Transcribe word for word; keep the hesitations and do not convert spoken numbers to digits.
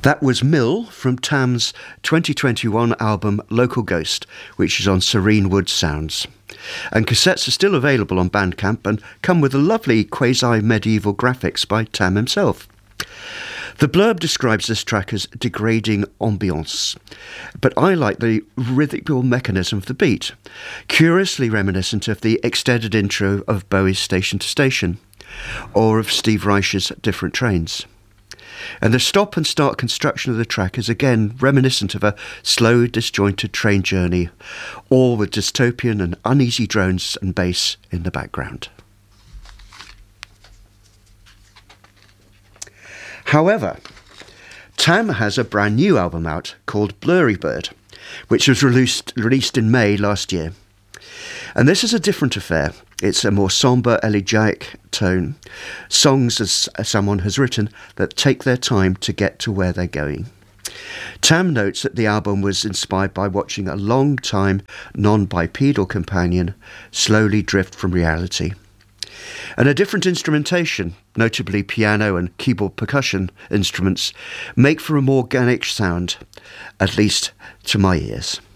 That was Mill from Tam's twenty twenty-one album Local Ghost, which is on Serene Wood Sounds. And cassettes are still available on Bandcamp and come with a lovely quasi-medieval graphics by Tam himself. The blurb describes this track as degrading ambiance, but I like the rhythmical mechanism of the beat, curiously reminiscent of the extended intro of Bowie's Station to Station, or of Steve Reich's Different Trains. And the stop and start construction of the track is again reminiscent of a slow, disjointed train journey, all with dystopian and uneasy drones and bass in the background. However, Tam has a brand new album out called Blurry Bird, which was released, released in May last year. And this is a different affair. It's a more sombre, elegiac tone. Songs, as someone has written, that take their time to get to where they're going. Tam notes that the album was inspired by watching a long-time non-bipedal companion slowly drift from reality. And a different instrumentation, notably piano and keyboard percussion instruments, make for a more organic sound, at least to my ears.